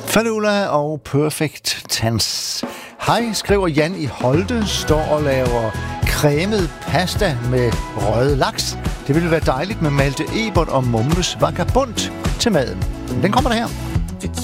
Falula og Perfect Tense. Hej, skriver Jan i Holte, står og laver cremet pasta med røget laks. Det ville være dejligt med Malte Ebert og Mumles Vagabond til maden. Den kommer der her.